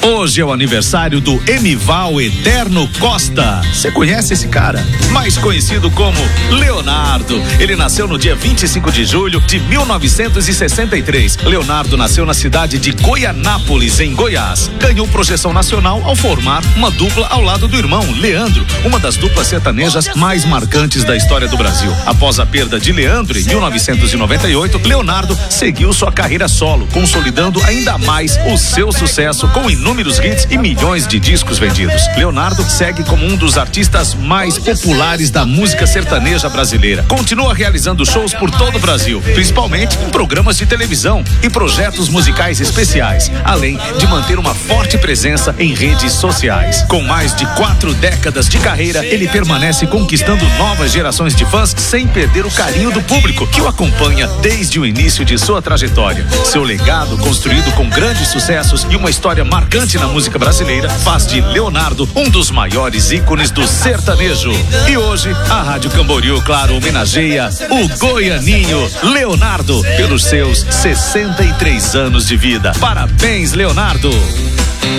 Hoje é o aniversário do Emival Eterno Costa. Você conhece esse cara? Mais conhecido como Leonardo. Ele nasceu no dia 25 de julho de 1963. Leonardo nasceu na cidade de Goianápolis, em Goiás. Ganhou projeção nacional ao formar uma dupla ao lado do irmão, Leandro, uma das duplas sertanejas mais marcantes da história do Brasil. Após a perda de Leandro, em 1998, Leonardo seguiu sua carreira solo, consolidando ainda mais o seu sucesso com inúmeros hits e milhões de discos vendidos. Leonardo segue como um dos artistas mais populares da música sertaneja brasileira. Continua realizando shows por todo o Brasil, principalmente em programas de televisão e projetos musicais especiais, além de manter uma forte presença em redes sociais. Com mais de 4 décadas de carreira, ele permanece conquistando novas gerações de fãs sem perder o carinho do público que o acompanha desde o início de sua trajetória. Seu legado, construído com grandes sucessos e uma história marcante na música brasileira, faz de Leonardo um dos maiores ícones do sertanejo. E hoje, a Rádio Camboriú, claro, homenageia o goianinho Leonardo pelos seus 63 anos de vida. Parabéns, Leonardo!